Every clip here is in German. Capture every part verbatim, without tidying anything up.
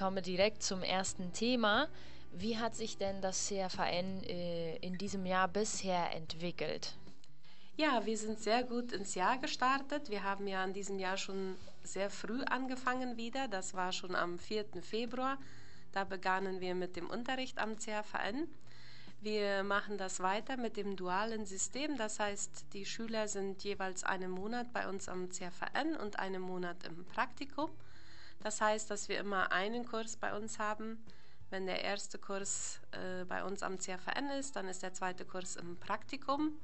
komme direkt zum ersten Thema. Wie hat sich denn das C F H N äh, in diesem Jahr bisher entwickelt? Ja, wir sind sehr gut ins Jahr gestartet. Wir haben ja in diesem Jahr schon sehr früh angefangen wieder. Das war schon am vierten Februar. Da begannen wir mit dem Unterricht am C F H N. Wir machen das weiter mit dem dualen System. Das heißt, die Schüler sind jeweils einen Monat bei uns am C F H N und einen Monat im Praktikum. Das heißt, dass wir immer einen Kurs bei uns haben. Wenn der erste Kurs äh, bei uns am C F H N ist, dann ist der zweite Kurs im Praktikum.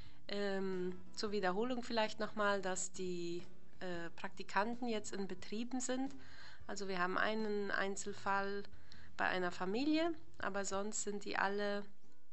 Ähm, zur Wiederholung vielleicht nochmal, dass die äh, Praktikanten jetzt in Betrieben sind. Also wir haben einen Einzelfall bei einer Familie, aber sonst sind die alle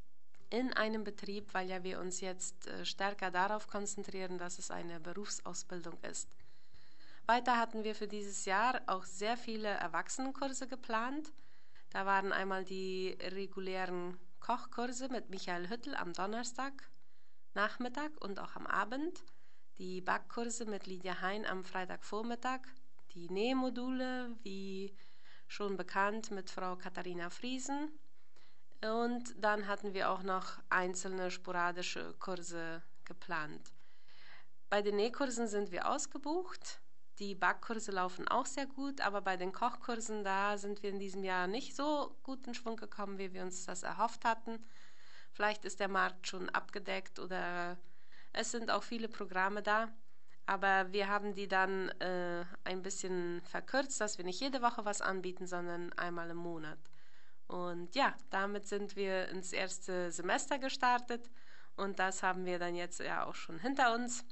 in einem Betrieb, weil ja wir uns jetzt äh, stärker darauf konzentrieren, dass es eine Berufsausbildung ist. Weiter hatten wir für dieses Jahr auch sehr viele Erwachsenenkurse geplant. Da waren einmal die regulären Kochkurse mit Michael Hüttl am Donnerstag Nachmittag und auch am Abend, die Backkurse mit Lydia Hein am Freitagvormittag, die Nähmodule, wie schon bekannt, mit Frau Katharina Friesen. Und dann hatten wir auch noch einzelne sporadische Kurse geplant. Bei den Nähkursen sind wir ausgebucht. Die Backkurse laufen auch sehr gut, aber bei den Kochkursen, da sind wir in diesem Jahr nicht so gut in Schwung gekommen, wie wir uns das erhofft hatten. Vielleicht ist der Markt schon abgedeckt oder es sind auch viele Programme da. Aber wir haben die dann äh, ein bisschen verkürzt, dass wir nicht jede Woche was anbieten, sondern einmal im Monat. Und ja, damit sind wir ins erste Semester gestartet und das haben wir dann jetzt ja auch schon hinter uns.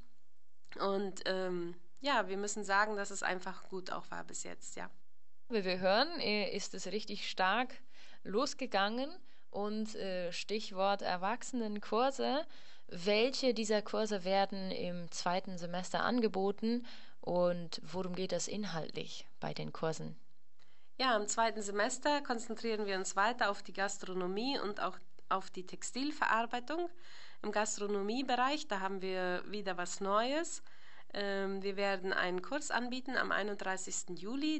Und ähm, ja, wir müssen sagen, dass es einfach gut auch war bis jetzt, ja. Wie wir hören, äh, ist es richtig stark losgegangen und äh, Stichwort Erwachsenenkurse. Welche dieser Kurse werden im zweiten Semester angeboten und worum geht es inhaltlich bei den Kursen? Ja, im zweiten Semester konzentrieren wir uns weiter auf die Gastronomie und auch auf die Textilverarbeitung. Im Gastronomiebereich, da haben wir wieder was Neues. Ähm, wir werden einen Kurs anbieten am einunddreißigsten Juli.